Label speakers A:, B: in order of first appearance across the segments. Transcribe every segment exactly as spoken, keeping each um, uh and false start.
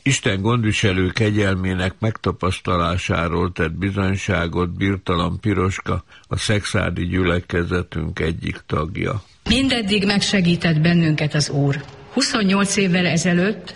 A: Isten gondviselő kegyelmének megtapasztalásáról tett bizonyságot Birtalan Piroska, a szekszárdi gyülekezetünk egyik tagja.
B: Mindeddig megsegített bennünket az Úr. huszonnyolc évvel ezelőtt,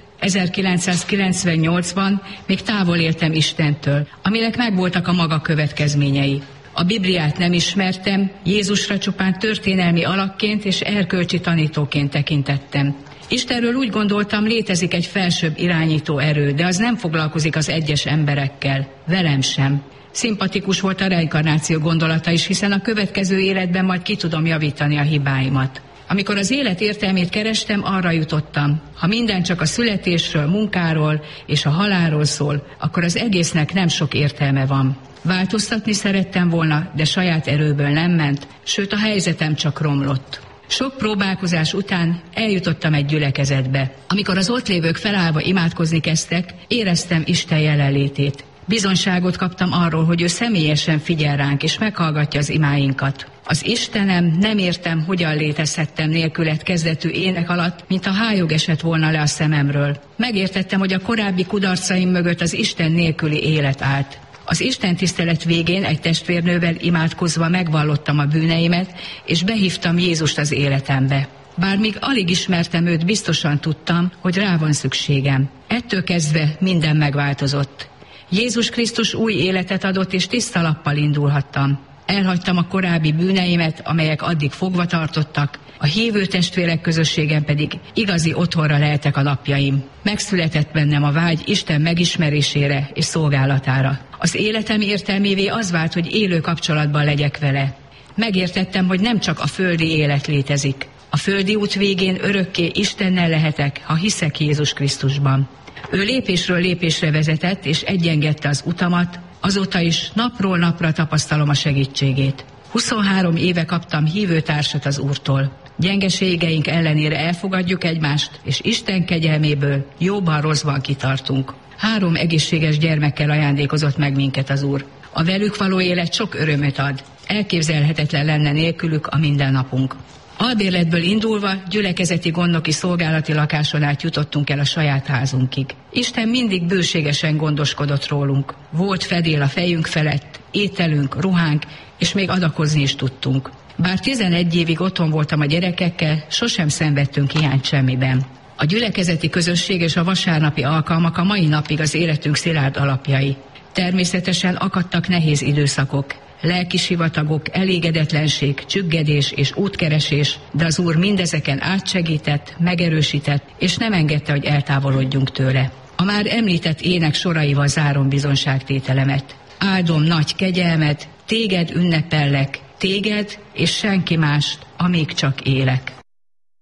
B: ezerkilencszázkilencvennyolcban még távol éltem Istentől, aminek megvoltak a maga következményei. A Bibliát nem ismertem, Jézusra csupán történelmi alakként és erkölcsi tanítóként tekintettem. Istenről úgy gondoltam, létezik egy felsőbb irányító erő, de az nem foglalkozik az egyes emberekkel, velem sem. Szimpatikus volt a reinkarnáció gondolata is, hiszen a következő életben majd ki tudom javítani a hibáimat. Amikor az élet értelmét kerestem, arra jutottam, ha minden csak a születésről, munkáról és a halálról szól, akkor az egésznek nem sok értelme van. Változtatni szerettem volna, de saját erőből nem ment, sőt a helyzetem csak romlott. Sok próbálkozás után eljutottam egy gyülekezetbe. Amikor az ott lévők felállva imádkozni kezdtek, éreztem Isten jelenlétét. Bizonyságot kaptam arról, hogy ő személyesen figyel ránk és meghallgatja az imáinkat. Az Istenem, nem értem, hogyan létezhettem nélkület kezdetű ének alatt, mint a hályog esett volna le a szememről. Megértettem, hogy a korábbi kudarcaim mögött az Isten nélküli élet állt. Az Isten tisztelet végén egy testvérnővel imádkozva megvallottam a bűneimet, és behívtam Jézust az életembe. Bár még alig ismertem őt, biztosan tudtam, hogy rá van szükségem. Ettől kezdve minden megváltozott. Jézus Krisztus új életet adott, és tiszta lappal indulhattam. Elhagytam a korábbi bűneimet, amelyek addig fogva tartottak, a hívő testvérek közösségen pedig igazi otthonra leltek a napjaim. Megszületett bennem a vágy Isten megismerésére és szolgálatára. Az életem értelmévé az vált, hogy élő kapcsolatban legyek vele. Megértettem, hogy nem csak a földi élet létezik. A földi út végén örökké Istennel lehetek, ha hiszek Jézus Krisztusban. Ő lépésről lépésre vezetett és egyengedte az utamat, azóta is napról napra tapasztalom a segítségét. huszonhárom éve kaptam hívőtársat az Úrtól. Gyengeségeink ellenére elfogadjuk egymást, és Isten kegyelméből jóban rosszban kitartunk. Három egészséges gyermekkel ajándékozott meg minket az Úr. A velük való élet sok örömöt ad. Elképzelhetetlen lenne nélkülük a mindennapunk. Albérletből indulva gyülekezeti gondnoki szolgálati lakáson át jutottunk el a saját házunkig. Isten mindig bőségesen gondoskodott rólunk. Volt fedél a fejünk felett, ételünk, ruhánk, és még adakozni is tudtunk. Bár tizenegy évig otthon voltam a gyerekekkel, sosem szenvedtünk hiányt semmiben. A gyülekezeti közösség és a vasárnapi alkalmak a mai napig az életünk szilárd alapjai. Természetesen akadtak nehéz időszakok, lelki sivatagok, elégedetlenség, csüggedés és útkeresés, de az Úr mindezeken átsegített, megerősített, és nem engedte, hogy eltávolodjunk tőle. A már említett ének soraival zárom bizonságtételemet. Áldom nagy kegyelmed, téged ünnepellek, téged és senki mást, amíg csak élek.